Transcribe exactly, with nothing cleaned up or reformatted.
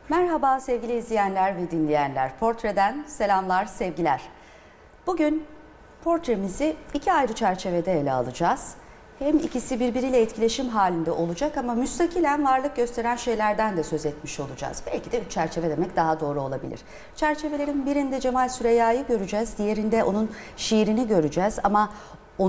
Merhaba sevgili izleyenler ve dinleyenler. Portreden selamlar, sevgiler. Bugün portremizi iki ayrı çerçevede ele alacağız. Hem ikisi birbiriyle etkileşim halinde olacak ama müstakilen varlık gösteren şeylerden de söz etmiş olacağız. Belki de üç çerçeve demek daha doğru olabilir. Çerçevelerin birinde Cemal Süreyya'yı göreceğiz, diğerinde onun şiirini göreceğiz ama